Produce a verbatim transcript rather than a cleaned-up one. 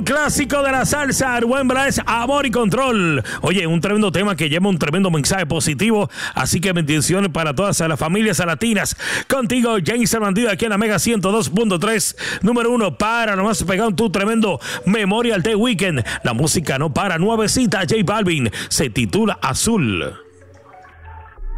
Un clásico de la salsa, Rubén Blades, Amor y Control. Oye, un tremendo tema que lleva un tremendo mensaje positivo, así que bendiciones para todas las familias latinas. Contigo, James el Bandido, aquí en la Mega ciento dos punto tres, número uno, para nomás pegado en tu tremendo Memorial Day Weekend. La música no para, nuevecita, J Balvin, se titula Azul.